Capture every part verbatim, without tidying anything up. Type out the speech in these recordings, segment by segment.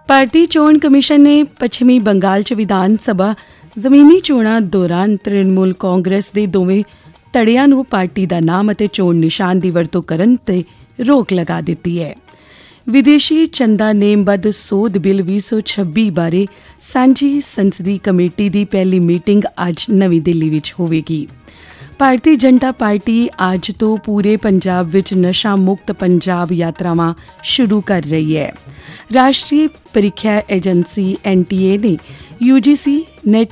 ਭਾਰਤੀ ਚੋਣ ਕਮਿਸ਼ਨ ਨੇ ਪੱਛਮੀ ਬੰਗਾਲ 'ਚ ਵਿਧਾਨ ਸਭਾ ਜ਼ਮੀਨੀ ਚੋਣਾਂ ਦੌਰਾਨ ਤ੍ਰਿਣਮੂਲ ਕਾਂਗਰਸ ਦੇ ਦੋਵੇਂ ਧੜਿਆਂ ਨੂੰ ਪਾਰਟੀ ਦਾ ਨਾਮ ਅਤੇ ਚੋਣ ਨਿਸ਼ਾਨ ਦੀ ਵਰਤੋਂ ਕਰਨ ਤੇ ਰੋਕ ਲਗਾ ਦਿੱਤੀ ਹੈ। ਵਿਦੇਸ਼ੀ ਚੰਦਾ ਨੇਮਬੱਧ ਸੋਧ ਬਿੱਲ ਵੀਹ ਸੌ ਛੱਬੀ ਬਾਰੇ ਸਾਂਝੀ ਸੰਸਦੀ ਕਮੇਟੀ ਦੀ ਪਹਿਲੀ ਮੀਟਿੰਗ ਅੱਜ ਨਵੀਂ ਦਿੱਲੀ ਵਿੱਚ ਹੋਵੇਗੀ। ਭਾਰਤੀ ਜਨਤਾ ਪਾਰਟੀ ਅੱਜ ਤੋਂ ਪੂਰੇ ਪੰਜਾਬ ਵਿੱਚ ਨਸ਼ਾ ਮੁਕਤ ਪੰਜਾਬ ਯਾਤਰਾਵਾਂ ਸ਼ੁਰੂ ਕਰ ਰਹੀ ਹੈ। ਰਾਸ਼ਟਰੀ ਪ੍ਰੀਖਿਆ ਏਜੰਸੀ ਐਨ ਟੀ ਏ ਨੇ ਯੂ ਜੀ ਸੀ ਨੈਟ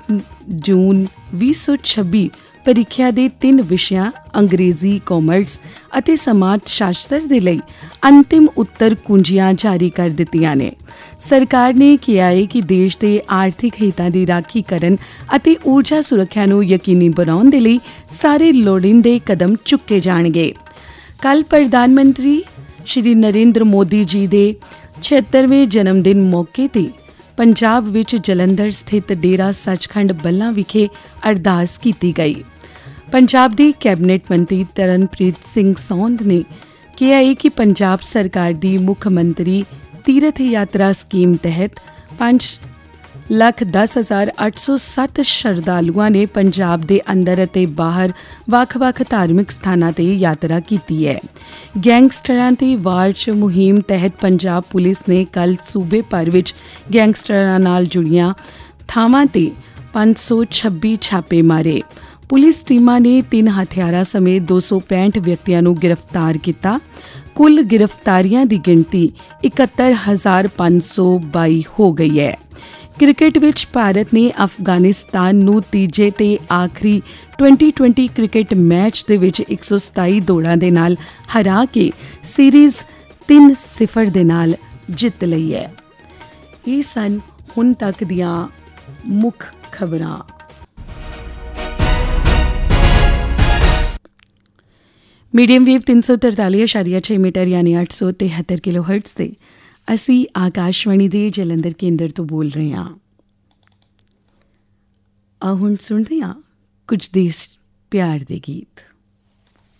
ਜੂਨ ਵੀਹ ਸੌ ਛੱਬੀ ਪ੍ਰੀਖਿਆ ਦੇ ਤਿੰਨ ਵਿਸ਼ਿਆਂ ਅੰਗਰੇਜ਼ੀ, ਕਾਮਰਸ ਅਤੇ ਸਮਾਜ ਸ਼ਾਸਤਰ ਦੇ ਲਈ ਅੰਤਿਮ ਉੱਤਰ ਕੁੰਜੀਆਂ ਜਾਰੀ ਕਰ ਦਿੱਤੀਆਂ ਨੇ। ਸਰਕਾਰ ਨੇ ਕਿਹਾ ਹੈ ਕਿ ਦੇਸ਼ ਦੇ ਆਰਥਿਕ ਹਿੱਤਾਂ ਦੀ ਰਾਖੀ ਕਰਨ ਅਤੇ ਊਰਜਾ ਸੁਰੱਖਿਆ ਨੂੰ ਯਕੀਨੀ ਬਣਾਉਣ ਦੇ ਲਈ ਸਾਰੇ ਲੋੜੀਂਦੇ ਕਦਮ ਚੁੱਕੇ ਜਾਣਗੇ। ਕੱਲ੍ਹ ਪ੍ਰਧਾਨ ਮੰਤਰੀ ਸ਼੍ਰੀ ਨਰਿੰਦਰ ਮੋਦੀ ਜੀ ਦੇ ਛਿਹੱਤਰਵੇਂ ਜਨਮ ਦਿਨ ਮੌਕੇ ਤੇ ਪੰਜਾਬ ਵਿੱਚ ਜਲੰਧਰ ਸਥਿਤ ਡੇਰਾ ਸੱਚਖੰਡ ਬੱਲਾ ਵਿਖੇ ਅਰਦਾਸ ਕੀਤੀ ਗਈ। ਪੰਜਾਬ ਦੇ ਕੈਬਨਿਟ ਮੰਤਰੀ ਤਰਨਪ੍ਰੀਤ ਸਿੰਘ ਸੌਂਦ ਨੇ ਕਿਹਾ ਹੈ ਕਿ ਪੰਜਾਬ ਸਰਕਾਰ ਦੀ ਮੁੱਖ ਮੰਤਰੀ ਤੀਰਥ ਯਾਤਰਾ ਸਕੀਮ ਤਹਿਤ ਪੰਜ ਲੱਖ ਦਸ ਹਜ਼ਾਰ ਅੱਠ ਸੌ ਸੱਤ ਸ਼ਰਧਾਲੂਆਂ ਨੇ ਪੰਜਾਬ ਦੇ ਅੰਦਰ ਅਤੇ ਬਾਹਰ ਵੱਖ-ਵੱਖ ਧਾਰਮਿਕ ਸਥਾਨਾਂ ਤੇ ਯਾਤਰਾ ਕੀਤੀ ਹੈ। ਗੈਂਗਸਟਰਾਂ ਤੇ ਵਾਰ 'ਚ ਮੁਹਿੰਮ ਤਹਿਤ ਪੰਜਾਬ ਪੁਲਿਸ ਨੇ ਕੱਲ੍ਹ ਸੂਬੇ ਭਰ ਵਿੱਚ ਗੈਂਗਸਟਰਾਂ ਨਾਲ ਜੁੜੀਆਂ ਥਾਵਾਂ ਤੇ ਪੰਜ ਸੌ ਛੱਬੀ ਛਾਪੇ ਮਾਰੇ। ਪੁਲਿਸ ਟੀਮਾਂ ਨੇ ਤਿੰਨ ਹਥਿਆਰਾਂ ਸਮੇਤ ਦੋ ਸੌ ਪੈਂਹਠ ਵਿਅਕਤੀਆਂ ਨੂੰ ਗ੍ਰਿਫਤਾਰ ਕੀਤਾ। ਕੁੱਲ ਗ੍ਰਿਫਤਾਰੀਆਂ ਦੀ ਗਿਣਤੀ ਇਕਹੱਤਰ ਹਜ਼ਾਰ ਪੰਜ ਸੌ ਬਾਈ ਹੋ ਗਈ ਹੈ। ਕ੍ਰਿਕਟ ਵਿੱਚ ਭਾਰਤ ਨੇ ਅਫਗਾਨਿਸਤਾਨ ਨੂੰ ਤੀਜੇ ਤੇ ਆਖਰੀ ਟਵੈਂਟੀ ਟਵੈਂਟੀ ਕ੍ਰਿਕਟ ਮੈਚ ਦੇ ਵਿੱਚ ਇੱਕ ਸੌ ਸਤਾਈ ਦੌੜਾਂ ਦੇ ਨਾਲ ਹਰਾ ਕੇ ਸੀਰੀਜ਼ ਤਿੰਨ ਸਿਫਰ ਦੇ ਨਾਲ ਜਿੱਤ ਲਈ ਹੈ। ਇਹ ਸਨ ਹੁਣ ਤੱਕ ਦੀਆਂ ਮੁੱਖ ਖਬਰਾਂ। ਮੀਡੀਅਮ ਵੇਵ ਤਿੰਨ ਸੌ ਤਰਤਾਲੀ ਅਸ਼ਾਰੀਆ ਛੇ ਮੀਟਰ ਯਾਨੀ ਅੱਠ ਸੌ ਤਿਹੱਤਰ ਕਿਲੋ ਹਰਟਜ਼ ਤੇ ਅਸੀਂ ਆਕਾਸ਼ਵਾਣੀ ਦੇ ਜਲੰਧਰ ਕੇਂਦਰ ਤੋਂ ਬੋਲ ਰਹੇ ਹਾਂ। ਆ ਹੁਣ ਸੁਣਦੇ ਹਾਂ ਕੁਝ ਦੇਸ਼ ਪਿਆਰ ਦੇ ਗੀਤ।